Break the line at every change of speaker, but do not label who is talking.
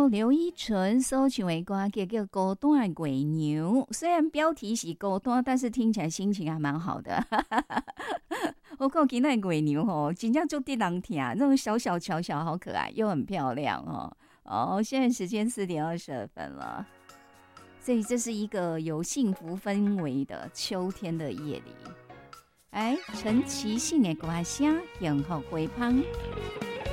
由刘依纯所唱的歌叫《孤单的月娘》，虽然标题是孤单，但是听起来心情还蛮好的。我看今天的月娘哦，真正就得人听，那种小小巧巧，好可爱，又很漂亮哦。哦，现在时间4:22了，所以这是一个有幸福氛围的秋天的夜里。哎，陈绮信的歌声，幸福回芳。